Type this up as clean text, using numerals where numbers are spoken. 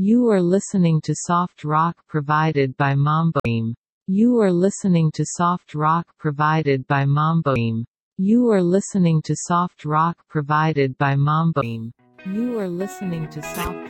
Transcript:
You are listening to soft rock provided by Mamboim. You are listening to soft rock provided by Mamboim. You are listening to soft rock provided by Mamboim. You are listening to soft